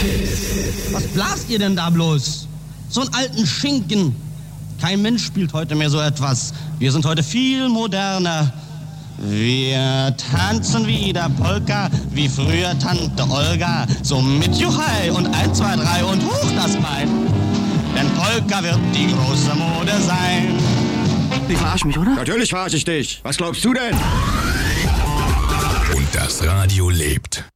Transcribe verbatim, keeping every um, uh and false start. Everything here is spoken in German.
Was blast ihr denn da bloß? So einen alten Schinken. Kein Mensch spielt heute mehr so etwas. Wir sind heute viel moderner. Wir tanzen wieder Polka, wie früher Tante Olga. So mit Juchai und eins, zwei, drei und hoch das Bein. Denn Polka wird die große Mode sein. Sie verarschen mich, oder? Natürlich verarsche ich dich. Was glaubst du denn? Und das Radio lebt.